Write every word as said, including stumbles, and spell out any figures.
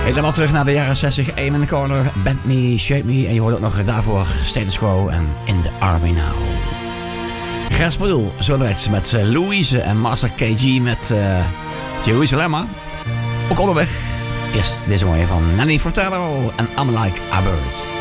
Helemaal terug naar de jaren zestig. Aim in the Corner, Bend Me, Shape Me. En je hoort ook nog daarvoor Status Quo en In the Army Now. Raspadul, zo direct met uh, Louise en Master K G met uh, Jerusalem. Ook onderweg. Eerst deze mooie van Nanny Furtado en I'm Like a Bird.